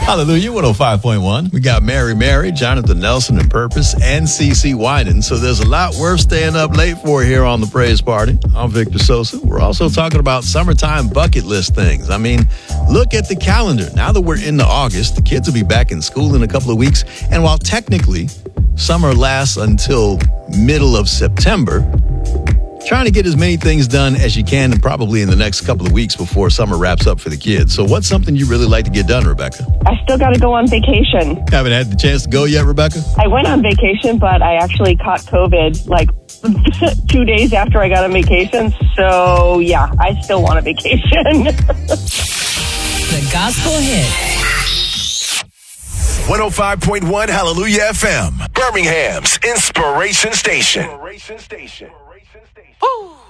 Hallelujah, 105.1. We got Mary, Jonathan Nelson and Purpose, and CeCe Winans. So there's a lot worth staying up late for here on the Praise Party. I'm Victor Sosa. We're also talking about summertime bucket list things. I mean, look at the calendar. Now that we're into August, the kids will be back in school in a couple of weeks. And while technically summer lasts until middle of September, trying to get as many things done as you can and probably in the next couple of weeks before summer wraps up for the kids. So what's something you really like to get done, Rebecca? I still got to go on vacation. Haven't had the chance to go yet, Rebecca? I went on vacation, but I actually caught COVID like 2 days after I got on vacation. So, yeah, I still want a vacation. The Gospel Hit. 105.1 Hallelujah FM. Birmingham's Inspiration Station. Ooh.